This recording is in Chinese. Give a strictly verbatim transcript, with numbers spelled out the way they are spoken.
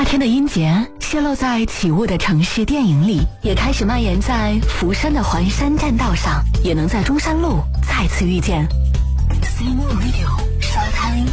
夏天的音节泄露在起雾的城市电影里，也开始蔓延在福山的环山栈道上，也能在中山路再次遇见。C M O Radio 沙滩